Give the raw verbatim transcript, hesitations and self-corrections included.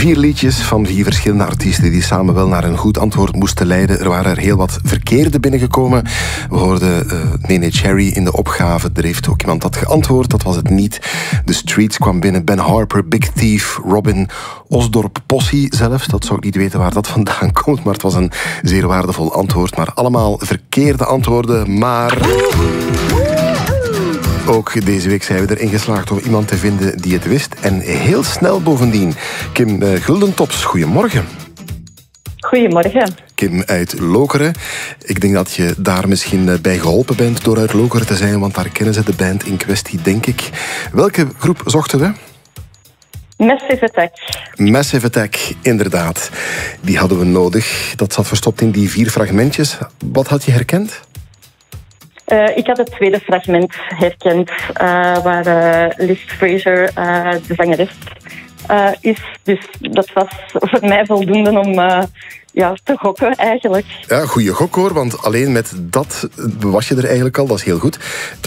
Vier liedjes van vier verschillende artiesten die samen wel naar een goed antwoord moesten leiden. Er waren er heel wat verkeerde binnengekomen. We hoorden uh, Nene Cherry in de opgave. Er heeft ook iemand dat geantwoord, dat was het niet. The Streets kwam binnen, Ben Harper, Big Thief, Robin, Osdorp, Possie zelfs. Dat zou ik niet weten waar dat vandaan komt, maar het was een zeer waardevol antwoord. Maar allemaal verkeerde antwoorden, maar... Ook deze week zijn we erin geslaagd om iemand te vinden die het wist. En heel snel bovendien. Kim uh, Guldentops, goedemorgen. Goedemorgen. Kim uit Lokeren. Ik denk dat je daar misschien bij geholpen bent door uit Lokeren te zijn, want daar kennen ze de band in kwestie, denk ik. Welke groep zochten we? Massive Attack. Massive Attack, inderdaad. Die hadden we nodig. Dat zat verstopt in die vier fragmentjes. Wat had je herkend? Uh, ik had het tweede fragment herkend, uh, waar uh, Liz Fraser uh, de zangeres uh, is. Dus dat was voor mij voldoende om uh, ja, te gokken, eigenlijk. Ja, goede gok hoor, want alleen met dat was je er eigenlijk al. Dat is heel goed.